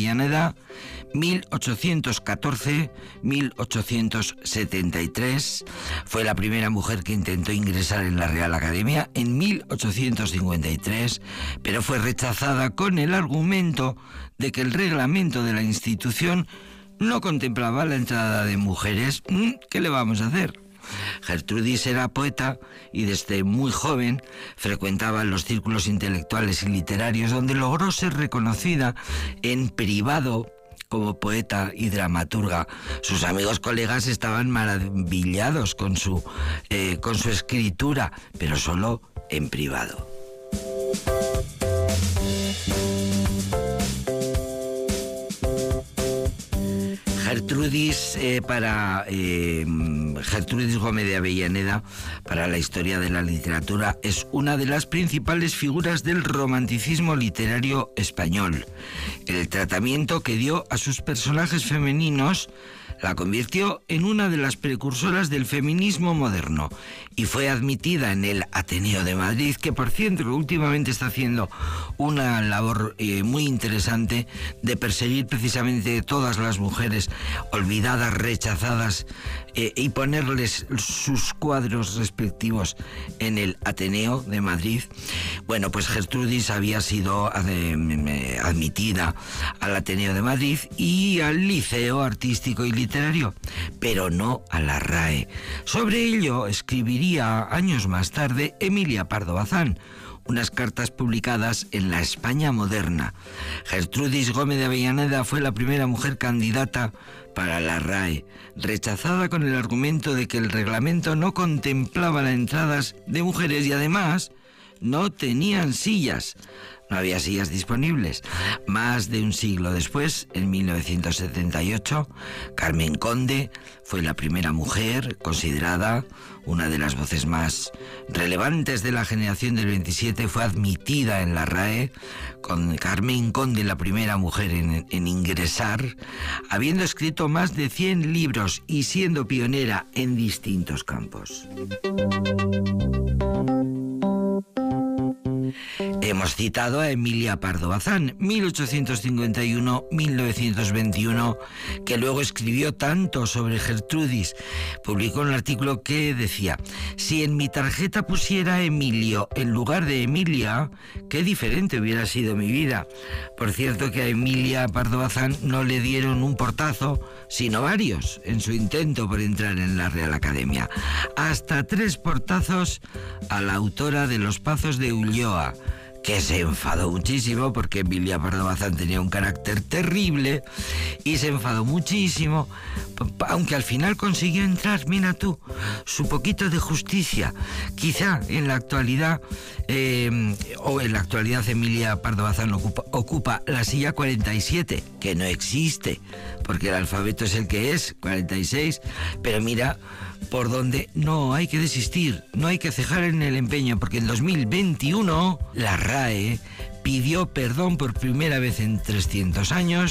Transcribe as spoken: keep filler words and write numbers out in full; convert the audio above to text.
Avellaneda, mil ochocientos catorce a mil ochocientos setenta y tres. Fue la primera mujer que intentó ingresar en la Real Academia en mil ochocientos cincuenta y tres, pero fue rechazada con el argumento de que el reglamento de la institución no contemplaba la entrada de mujeres. ¿Qué le vamos a hacer? Gertrudis era poeta y desde muy joven frecuentaba los círculos intelectuales y literarios, donde logró ser reconocida en privado como poeta y dramaturga. Sus amigos colegas estaban maravillados con su, eh, con su escritura, pero solo en privado. Gertrudis, eh, para eh, Gertrudis Gómez de Avellaneda, para la historia de la literatura, es una de las principales figuras del romanticismo literario español. El tratamiento que dio a sus personajes femeninos la convirtió en una de las precursoras del feminismo moderno y fue admitida en el Ateneo de Madrid, que por cierto últimamente está haciendo una labor eh, muy interesante de perseguir precisamente todas las mujeres olvidadas, rechazadas, eh, y ponerles sus cuadros respectivos en el Ateneo de Madrid. Bueno, pues Gertrudis había sido eh, admitida al Ateneo de Madrid y al Liceo Artístico y Literario, pero no a la RAE. Sobre ello escribiría años más tarde Emilia Pardo Bazán, unas cartas publicadas en La España Moderna. Gertrudis Gómez de Avellaneda fue la primera mujer candidata para la RAE, rechazada con el argumento de que el reglamento no contemplaba las entradas de mujeres y además no tenían sillas. No había sillas disponibles. Más de un siglo después, en mil novecientos setenta y ocho, Carmen Conde fue la primera mujer considerada una de las voces más relevantes de la generación del veintisiete. Fue admitida en la RAE, con Carmen Conde la primera mujer en, en ingresar, habiendo escrito más de cien libros y siendo pionera en distintos campos. Hemos citado a Emilia Pardo Bazán, mil ochocientos cincuenta y uno a mil novecientos veintiuno, que luego escribió tanto sobre Gertrudis. Publicó un artículo que decía: si en mi tarjeta pusiera Emilio en lugar de Emilia, qué diferente hubiera sido mi vida. Por cierto que a Emilia Pardo Bazán no le dieron un portazo, sino varios, en su intento por entrar en la Real Academia. Hasta tres portazos a la autora de Los Pazos de Ulloa, que se enfadó muchísimo porque Emilia Pardo Bazán tenía un carácter terrible y se enfadó muchísimo, aunque al final consiguió entrar. Mira tú, su poquito de justicia. Quizá en la actualidad, eh, o en la actualidad Emilia Pardo Bazán ocupa, ocupa la silla cuarenta y siete, que no existe, porque el alfabeto es el que es, cuarenta y seis, pero mira por donde no hay que desistir, no hay que cejar en el empeño, porque en dos mil veintiuno la RAE pidió perdón por primera vez en trescientos años